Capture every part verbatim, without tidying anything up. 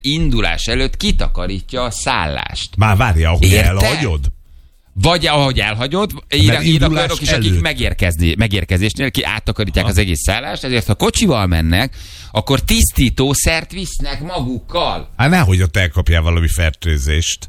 indulás előtt kitakarítja a szállást. Már várja, ahogy elhagyod? Vagy ahogy elhagyod, írnak olyanok is, akik megérkezni, megérkezésnél ki áttakarítják ha. az egész szállást, ezért ha kocsival mennek, akkor tisztítószert visznek magukkal. Hát nehogy ott elkapjál valami fertőzést.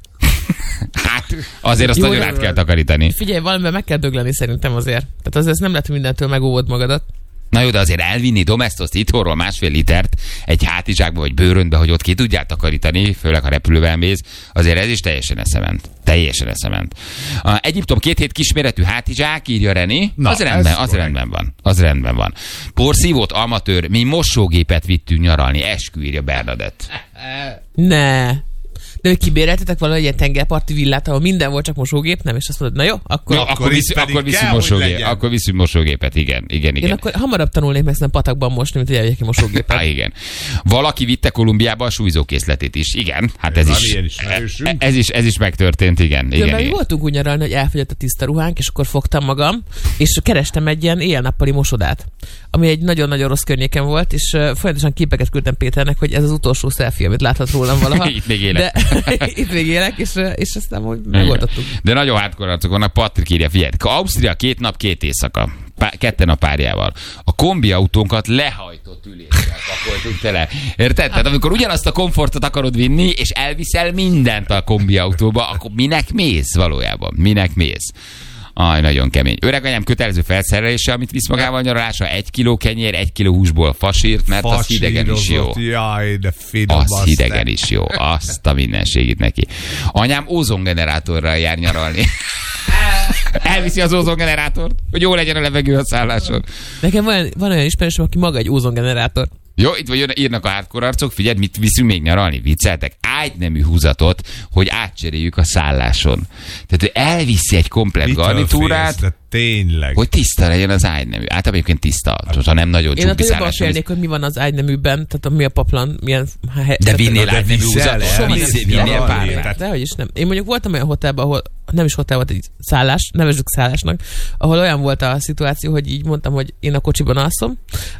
Hát azért azt jó, nagyon át kell takarítani. Figyelj, valamivel meg kell dögleni szerintem azért. Tehát azért nem lehet mindentől megóvod magadat. Na jó, de azért elvinni Domestoszt itthonról másfél litert egy hátizsákba vagy bőröntbe, hogy ott ki tudják takarítani, főleg ha repülővel mész, azért ez is teljesen eszement. Teljesen eszement. Uh, Egyiptom két hét kisméretű hátizsák, írja Reni. Na, az rendben, az rendben van. Az rendben van. Porszívót, amatőr, mi mosógépet vittünk nyaralni. Eskü, írja Bernadett. Ne. De hogy kibéreltetek valahogy egy tengerparti villát, ahol minden volt, csak mosógép, nem? És azt mondod, na jó, akkor... No, akkor viszünk akkor viszünk mosógép, akkor viszünk mosógépet, igen, igen, igen. Én akkor hamarabb tanulnék meg szerintem patakban mosni, mint hogy elvegyek ki mosógépet. Há, igen. Valaki vitte Kolumbiába a súlyzókészletet is, igen. Hát ez is, ez is, ez is megtörtént, igen. igen, igen. Mi voltunk úgy nyaralni, hogy elfogyott a tiszta ruhánk, és akkor fogtam magam, és kerestem egy ilyen éjjel-nappali mosodát, ami egy nagyon-nagyon rossz környéken volt, és folyamatosan képeket küldtem Péternek, hogy ez az utolsó selfie, amit láthat rólam valaha. Itt még élek. De, itt még élek, és, és aztán hogy megoldottuk. De nagyon hardcore arcok vannak. Patrik írja, figyelj, Ausztria két nap, két éjszaka. Pá- ketten a párjával. A kombi autónkat lehajtott üléssel pakoltuk tele. Érted? Tehát amikor ugyanazt a komfortot akarod vinni, és elviszel mindent a kombi autóba, akkor minek mész valójában? Minek mész? Aj, nagyon kemény. Öreganyám kötelező felszerelése, amit visz magával nyaralásra, egy kiló kenyér, egy kiló húsból fasírt, mert az hidegen is jó. Jaj, de finom, az hidegen is jó. Azt a mindenségét neki. Anyám ózongenerátorral jár nyaralni. Elviszi az ózongenerátort, hogy jó legyen a levegő a szálláson. Nekem van, van olyan ismerősöm, aki maga egy ózongenerátor. Jó, itt vagy írnak a hardcore arcok, figyelj, mit viszünk még nyaralni? Vicceltek? Ágynemű húzatot, hogy átcseréljük a szálláson. Tehát, hogy elviszi egy komplet garnitúrát, félsz, tényleg. hogy tiszta legyen az ágynemű. Általában egyébként tiszta, ha nem nagyon csúpi szálláson. Én jobban félnék, hogy mi van az ágyneműben, tehát mi a paplan, milyen... De vinnél ágynemű húzatot? Vinnél pár. Dehogy is nem. Én mondjuk voltam olyan hotelben, ahol nem is hotel volt, egy szállás, nevezzük szállásnak, ahol olyan volt a szituáció, hogy így mondtam, hogy én a kocsiban alszom,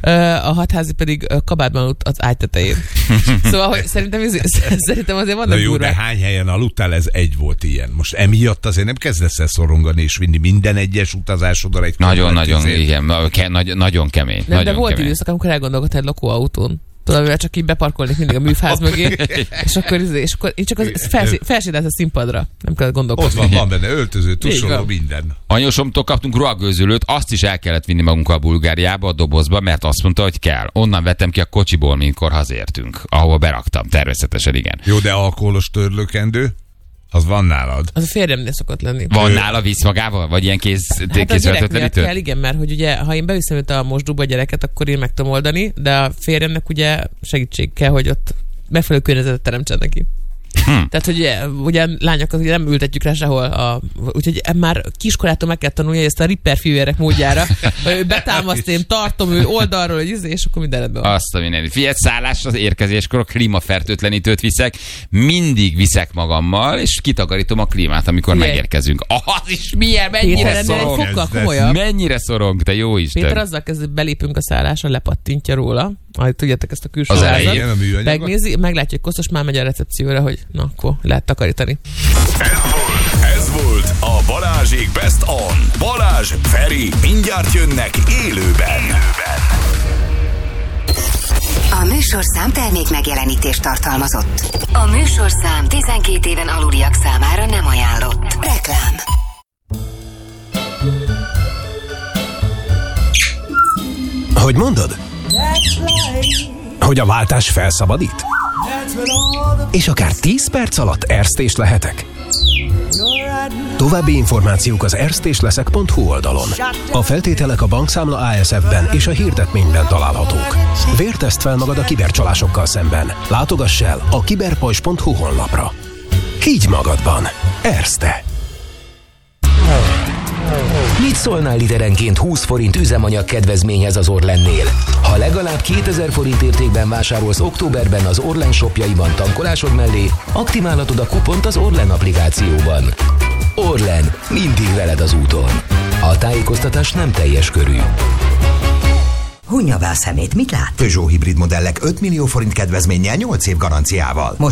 a hatházi pedig kabátban aludt az ágy tetején. Szóval, hogy szerintem, szerintem azért vannak jó, durvák. De hány helyen aludtál, ez egy volt ilyen. Most emiatt azért nem kezdesz el szorongani és vinni minden egyes utazásodra egy nagyon-nagyon, igen, nagyon, nagyon kemény. Nem, nagyon de volt kemény. időszak, amikor elgondolkodtál egy lakóautón. Tudod, mivel csak így beparkolnék mindig a műfáz mögé, és akkor, és akkor én csak az felsétálsz a színpadra. Nem kell gondolkodni. Ott van, van benne öltöző, tusoló, minden. Anyósomtól kaptunk ruhagőzölőt, azt is el kellett vinni magunkkal Bulgáriába, a dobozba, mert azt mondta, hogy kell. Onnan vettem ki a kocsiból, minkkor hazértünk, ahova beraktam, természetesen, igen. Jó, de alkoholos törlőkendő? Az van nálad? Az a férjemnél szokott lenni. Van ő... nála, visz magával? Vagy ilyen kéz, hát a gyerek miatt kell, igen, mert hogy ugye, ha én beviszem őt a mosdóba a gyereket, akkor én meg tudom oldani, de a férjemnek ugye segítség kell, hogy ott megfelelő környezetet teremtsen neki. Hm. Tehát, hogy ugye, ugye lányokat ugye nem ültetjük rá sehol. A, úgyhogy már kiskorától meg kell tanulni ezt a ripper fivérek módjára. Ő betámaszt, én tartom ő oldalról, hogy izé, és akkor minden rendben van. Azt a minden. Figyelj, szállás az érkezéskor a klímafertőtlenítőt viszek. Mindig viszek magammal, és kitakarítom a klímát, amikor Figyelj. megérkezünk. Az is milyen, mennyire szorong. Mennyire szorong, te jó Isten. Péter azzal kezdve, belépünk a szállásra, lepattintja róla. Ahogy tudjátok ezt a külső házat. Megnézi, meglátja, hogy koszos, már megy a recepcióra, hogy na, akkor lehet takarítani. Ez volt, ez volt a Balázsék Best On. Balázs, Feri, mindjárt jönnek élőben. élőben. A műsorszám termék megjelenítést tartalmazott. A műsorszám tizenkét éven aluliak számára nem ajánlott. Reklám. Hogy mondod? Hogy a váltás felszabadít? És akár tíz perc alatt erztés lehetek? További információk az erztésleszek pont hu oldalon. A feltételek a bankszámla á es ef-ben és a hirdetményben találhatók. Vérteszt fel magad a kibercsalásokkal szemben. Látogass el a kiberpajzs pont hu honlapra. Higgy magadban. Erzte. Mit szólnál literenként húsz forint üzemanyag kedvezményhez az Orlennél? Ha legalább kétezer forint értékben vásárolsz októberben az Orlen shopjaiban tankolásod mellé, aktiválhatod a kupont az Orlen applikációban. Orlen, mindig veled az úton. A tájékoztatás nem teljes körű. Hunja be a szemét, mit lát? Peugeot hibrid modellek öt millió forint kedvezménnyel nyolc év garanciával.